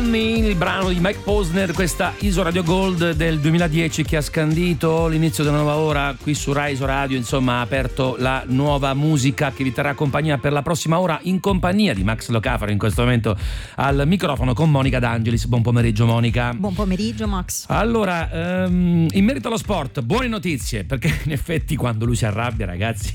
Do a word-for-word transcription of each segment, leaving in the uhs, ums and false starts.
Me, il brano di Mike Posner, questa Isoradio Gold del duemiladieci che ha scandito l'inizio della nuova ora qui su Rai Radio. Insomma, ha aperto la nuova musica che vi terrà compagnia per la prossima ora, in compagnia di Max Locafaro, in questo momento al microfono con Monica D'Angelis. Buon pomeriggio, Monica. Buon pomeriggio, Max. Allora, um, in merito allo sport, buone notizie, perché in effetti quando lui si arrabbia, ragazzi,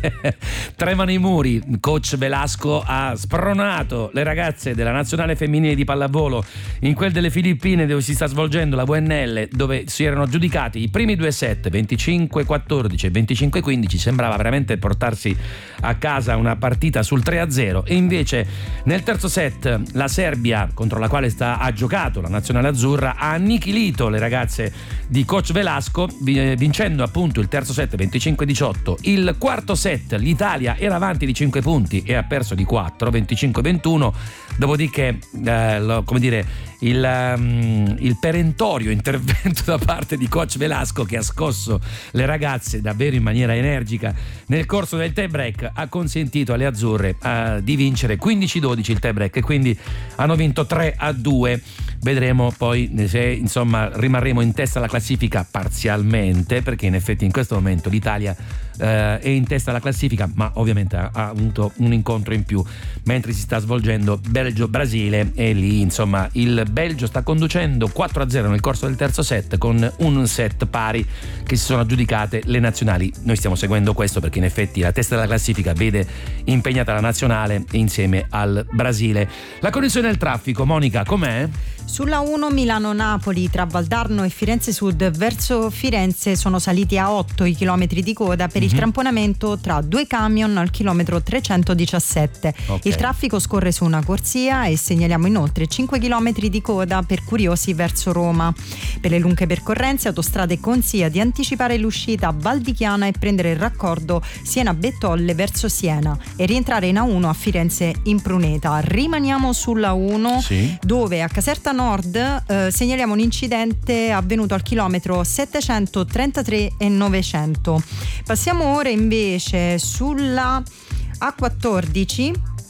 tremano i muri. Coach Velasco ha spronato le ragazze della nazionale femminile di pallavolo in quel delle Filippine, dove si sta svolgendo la V N L, dove si erano aggiudicati i primi due set, venticinque quattordici e venticinque quindici. Sembrava veramente portarsi a casa una partita sul tre a zero, e invece nel terzo set la Serbia, contro la quale sta, ha giocato la nazionale azzurra, ha annichilito le ragazze di coach Velasco, vincendo appunto il terzo set venticinque diciotto. Il quarto set l'Italia era avanti di cinque punti e ha perso di quattro, venticinque ventuno. Dopodiché eh, lo, come dire, il, um, il perentorio intervento da parte di coach Velasco, che ha scosso le ragazze davvero in maniera energica nel corso del tie break, ha consentito alle azzurre uh, di vincere quindici dodici il tie break, e quindi hanno vinto tre a due. Vedremo poi se insomma rimarremo in testa alla classifica parzialmente, perché in effetti in questo momento l'Italia uh, è in testa alla classifica, ma ovviamente ha, ha avuto un incontro in più mentre si sta svolgendo Belgio-Brasile, e lì insomma il Belgio sta conducendo quattro a zero nel corso del terzo set, con un set pari che si sono aggiudicate le nazionali. Noi stiamo seguendo questo perché in effetti la testa della classifica vede impegnata la nazionale insieme al Brasile. La condizione del traffico, Monica, com'è? Sulla uno Milano-Napoli tra Valdarno e Firenze Sud verso Firenze sono saliti a otto i chilometri di coda per mm-hmm. il tamponamento tra due camion al chilometro trecentodiciassette. Okay. Il traffico scorre su una corsia e segnaliamo inoltre cinque chilometri di coda per curiosi verso Roma. Per le lunghe percorrenze, Autostrade consiglia di anticipare l'uscita a Valdichiana e prendere il raccordo Siena-Bettolle verso Siena e rientrare in A uno a Firenze in Pruneta. Rimaniamo sulla uno, sì, dove a Caserta Nord eh, segnaliamo un incidente avvenuto al chilometro settecentotrentatré e novecento. Passiamo ora invece sulla A quattordici,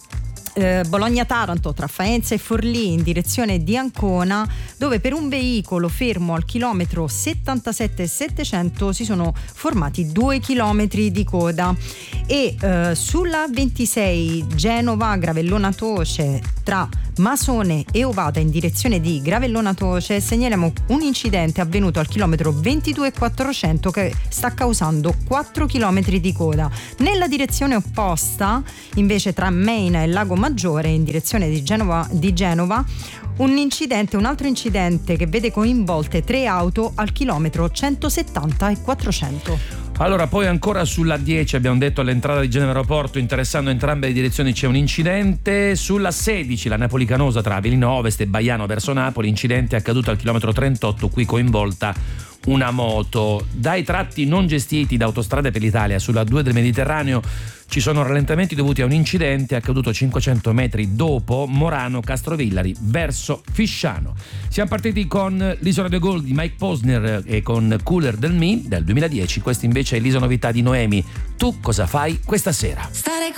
eh, Bologna-Taranto tra Faenza e Forlì in direzione di Ancona, dove per un veicolo fermo al chilometro settantasette e settecento si sono formati due chilometri di coda. E eh, sulla ventisei Genova Gravellona Toce tra Masone e Ovata in direzione di Gravellona Toce segnaliamo un incidente avvenuto al chilometro ventidue e quattrocento che sta causando quattro chilometri di coda. Nella direzione opposta invece tra Meina e Lago Maggiore in direzione di Genova, di Genova un incidente, un altro incidente che vede coinvolte tre auto al chilometro centosettanta e quattrocento. Allora, poi ancora sulla dieci abbiamo detto all'entrata di Genova Aeroporto, interessando entrambe le direzioni c'è un incidente. Sulla sedici la Napoli-Canosa tra Avellino Ovest e Baiano verso Napoli, incidente accaduto al chilometro trentotto, qui coinvolta una moto. Dai tratti non gestiti da Autostrade per l'Italia sulla due del Mediterraneo ci sono rallentamenti dovuti a un incidente accaduto cinquecento metri dopo Morano Castrovillari verso Fisciano. Siamo partiti con l'Isoradio Gold di Mike Posner e con Cooler Than Me del duemiladieci. Questa invece è l'Iso Novità di Noemi. Tu cosa fai questa sera? Stare